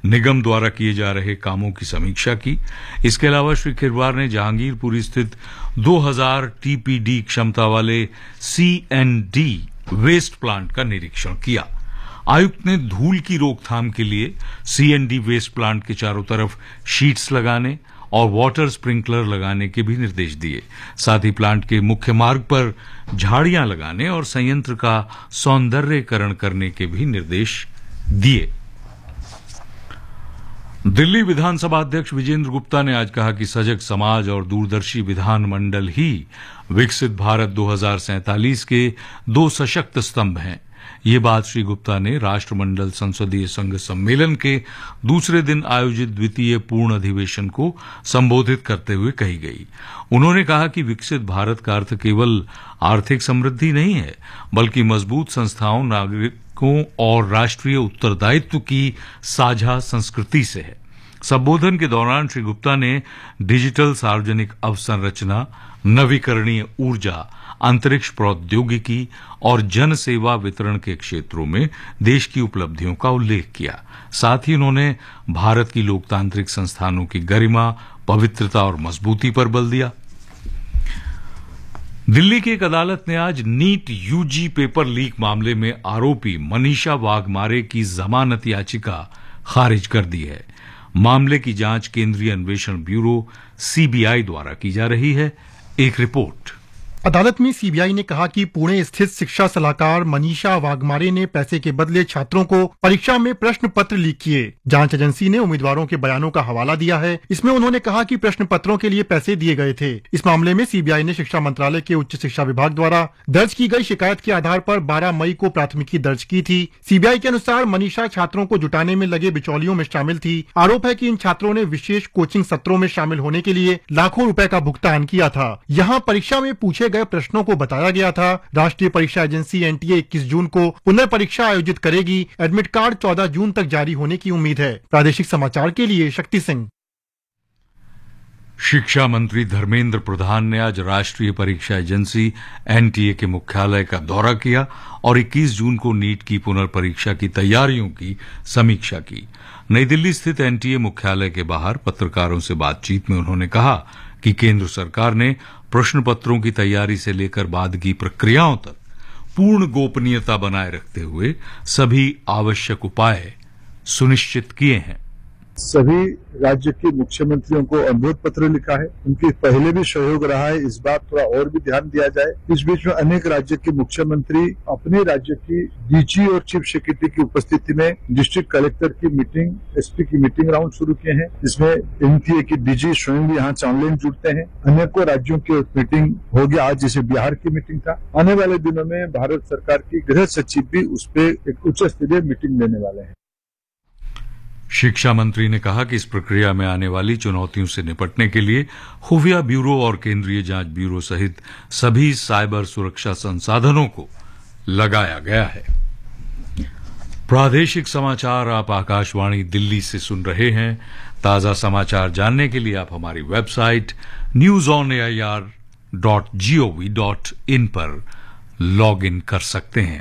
निगम द्वारा किए जा रहे कामों की समीक्षा की। इसके अलावा श्री खिरवार ने जहांगीरपुरी स्थित 2000 टीपीडी क्षमता वाले सीएनडी वेस्ट प्लांट का निरीक्षण किया। आयुक्त ने धूल की रोकथाम के लिए सीएनडी वेस्ट प्लांट के चारों तरफ शीट्स लगाने और वाटर स्प्रिंकलर लगाने के भी निर्देश दिए। साथ ही प्लांट के मुख्य मार्ग पर झाड़ियां लगाने और संयंत्र का सौंदर्यीकरण करने के भी निर्देश दिए। दिल्ली विधानसभा अध्यक्ष विजेंद्र गुप्ता ने आज कहा कि सजग समाज और दूरदर्शी विधानमंडल ही विकसित भारत 2047 के दो सशक्त स्तंभ हैं। ये बात श्री गुप्ता ने राष्ट्रमंडल संसदीय संघ सम्मेलन के दूसरे दिन आयोजित द्वितीय पूर्ण अधिवेशन को संबोधित करते हुए कही गई। उन्होंने कहा कि विकसित भारत का अर्थ केवल आर्थिक समृद्धि नहीं है, बल्कि मजबूत संस्थाओं, नागरिकों और राष्ट्रीय उत्तरदायित्व की साझा संस्कृति से है। संबोधन के दौरान श्री गुप्ता ने डिजिटल सार्वजनिक अवसंरचना, नवीकरणीय ऊर्जा, अंतरिक्ष प्रौद्योगिकी और जन सेवा वितरण के क्षेत्रों में देश की उपलब्धियों का उल्लेख किया। साथ ही उन्होंने भारत की लोकतांत्रिक संस्थानों की गरिमा, पवित्रता और मजबूती पर बल दिया। दिल्ली की एक अदालत ने आज नीट यूजी पेपर लीक मामले में आरोपी मनीषा वाघमारे की जमानत याचिका खारिज कर दी है। मामले की जांच केंद्रीय अन्वेषण ब्यूरो सीबीआई द्वारा की जा रही है। एक रिपोर्ट। अदालत में सीबीआई ने कहा कि पुणे स्थित शिक्षा सलाहकार मनीषा वाघमारे ने पैसे के बदले छात्रों को परीक्षा में प्रश्न पत्र लीक किए। जांच एजेंसी ने उम्मीदवारों के बयानों का हवाला दिया है। इसमें उन्होंने कहा कि प्रश्न पत्रों के लिए पैसे दिए गए थे। इस मामले में सीबीआई ने शिक्षा मंत्रालय के उच्च शिक्षा विभाग द्वारा दर्ज की गई शिकायत के आधार पर 12 मई को प्राथमिकी दर्ज की थी। सीबीआई के अनुसार मनीषा छात्रों को जुटाने में लगे बिचौलियों में शामिल थी। आरोप है कि इन छात्रों ने विशेष कोचिंग सत्रों में शामिल होने के लिए लाखों रुपए का भुगतान किया था। यहाँ परीक्षा में पूछे गए प्रश्नों को बताया गया था। राष्ट्रीय परीक्षा एजेंसी एनटीए 21 जून को पुनर्परीक्षा आयोजित करेगी। एडमिट कार्ड 14 जून तक जारी होने की उम्मीद है। प्रादेशिक समाचार के लिए शक्ति सिंह। शिक्षा मंत्री धर्मेंद्र प्रधान ने आज राष्ट्रीय परीक्षा एजेंसी एनटीए के मुख्यालय का दौरा किया और 21 जून को नीट की पुनर्परीक्षा की तैयारियों की समीक्षा की। नई दिल्ली स्थित एनटीए मुख्यालय के बाहर पत्रकारों से बातचीत में उन्होंने कहा कि केंद्र सरकार ने प्रश्न पत्रों की तैयारी से लेकर बाद की प्रक्रियाओं तक पूर्ण गोपनीयता बनाए रखते हुए सभी आवश्यक उपाय सुनिश्चित किए हैं। सभी राज्य के मुख्यमंत्रियों को अनुरोध पत्र लिखा है। उनके पहले भी सहयोग रहा है, इस बार थोड़ा और भी ध्यान दिया जाए। इस बीच में अनेक राज्य के मुख्यमंत्री अपने राज्य की डीजी और चीफ सेक्रेटरी की उपस्थिति में डिस्ट्रिक्ट कलेक्टर की मीटिंग, एसपी की मीटिंग राउंड शुरू किए हैं, जिसमें एनटीए की डीजी स्वयं भी यहाँ ऑनलाइन जुड़ते हैं। अनेकों राज्यों की मीटिंग हो गया आज, जैसे बिहार की मीटिंग था। आने वाले दिनों में भारत सरकार की गृह सचिव भी उस पर एक उच्च स्तरीय मीटिंग लेने वाले हैं। शिक्षा मंत्री ने कहा कि इस प्रक्रिया में आने वाली चुनौतियों से निपटने के लिए खुफिया ब्यूरो और केंद्रीय जांच ब्यूरो सहित सभी साइबर सुरक्षा संसाधनों को लगाया गया है। प्रादेशिक समाचार आप आकाशवाणी दिल्ली से सुन रहे हैं। ताजा समाचार जानने के लिए आप हमारी वेबसाइट newsonair.gov.in पर लॉग इन कर सकते हैं।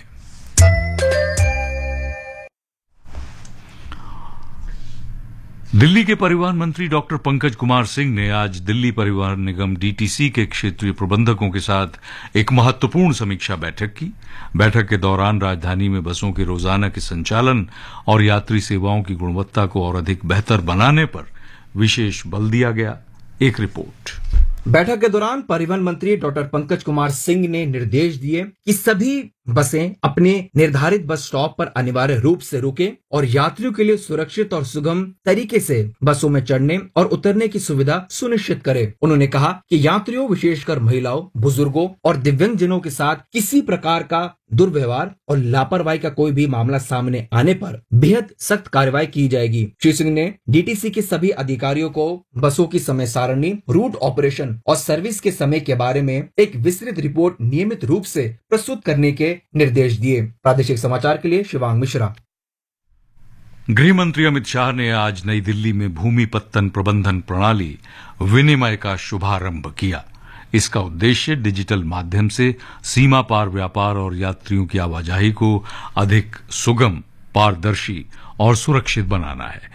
दिल्ली के परिवहन मंत्री डॉक्टर पंकज कुमार सिंह ने आज दिल्ली परिवहन निगम डीटीसी के क्षेत्रीय प्रबंधकों के साथ एक महत्वपूर्ण समीक्षा बैठक की। बैठक के दौरान राजधानी में बसों के रोजाना के संचालन और यात्री सेवाओं की गुणवत्ता को और अधिक बेहतर बनाने पर विशेष बल दिया गया। एक रिपोर्ट। बैठक के दौरान परिवहन मंत्री डॉक्टर पंकज कुमार सिंह ने निर्देश दिए कि सभी बसें अपने निर्धारित बस स्टॉप पर अनिवार्य रूप से रुके और यात्रियों के लिए सुरक्षित और सुगम तरीके से बसों में चढ़ने और उतरने की सुविधा सुनिश्चित करें। उन्होंने कहा कि यात्रियों, विशेषकर महिलाओं, बुजुर्गों और दिव्यांगजनों के साथ किसी प्रकार का दुर्व्यवहार और लापरवाही का कोई भी मामला सामने आने पर बेहद सख्त कार्रवाई की जाएगी। श्री सिंह ने डीटीसी के सभी अधिकारियों को बसों की समय सारणी, रूट ऑपरेशन और सर्विस के समय के बारे में एक विस्तृत रिपोर्ट नियमित रूप से प्रस्तुत करने के निर्देश दिए। प्रादेशिक समाचार के लिए शिवांग मिश्रा। गृह मंत्री अमित शाह ने आज नई दिल्ली में भूमि पत्तन प्रबंधन प्रणाली विनिमय का शुभारंभ किया। इसका उद्देश्य डिजिटल माध्यम से सीमा पार व्यापार और यात्रियों की आवाजाही को अधिक सुगम, पारदर्शी और सुरक्षित बनाना है।